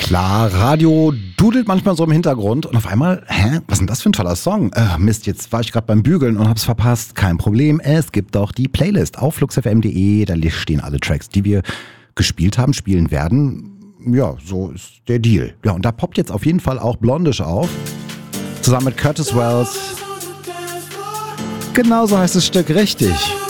Klar, Radio dudelt manchmal so im Hintergrund und auf einmal, was ist denn das für ein toller Song? Mist, jetzt war ich gerade beim Bügeln und hab's verpasst. Kein Problem, es gibt doch die Playlist auf fluxfm.de, da stehen alle Tracks, die wir gespielt haben, spielen werden. Ja, so ist der Deal. Ja, und da poppt jetzt auf jeden Fall auch Blondish auf, zusammen mit Curtis Wells. Genau so heißt das Stück, richtig.